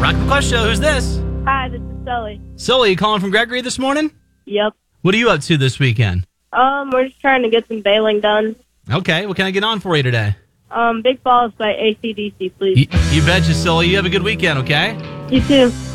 Rock the Quest Show. Who's this? Hi, this is Sully. Sully, you calling from Gregory this morning? Yep. What are you up to this weekend? We're just trying to get some bailing done. Okay, what can I get on for you today? Big Falls by AC/DC, please. You betcha, Sully. You have a good weekend, okay? You too.